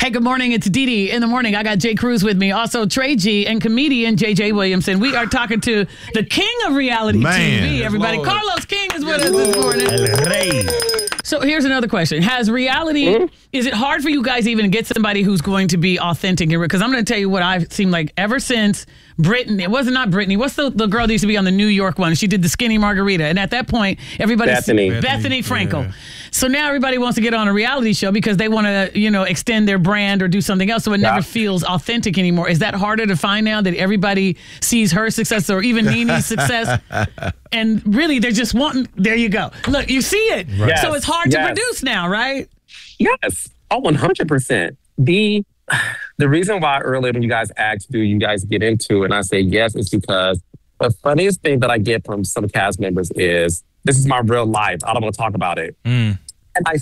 Hey, good morning. It's Dee Dee in the morning. I got Jay Cruz with me. Also, Trey G and comedian JJ Williamson. We are talking to the king of reality TV, everybody. Lord. Carlos King is with us this morning. So here's another question. Has reality, is it hard for you guys even to get somebody who's going to be authentic? Because I'm going to tell you what I've seen like ever since Brittany. It wasn't not Brittany. What's the girl that used to be on the New York one? She did the skinny margarita. And at that point, everybody's Bethany Frankel. Yeah. So now everybody wants to get on a reality show because they want to, extend their brand or do something else. So it never feels authentic anymore. Is that harder to find now that everybody sees her success or even Nene's success? And really, they're just wanting, there you go. Look, you see it. Right. Yes. So it's hard to produce now, right? Yes. Oh, 100%. The reason why earlier when you guys asked, do you guys get into it? And I say yes, is because the funniest thing that I get from some cast members is, this is my real life. I don't want to talk about it. And I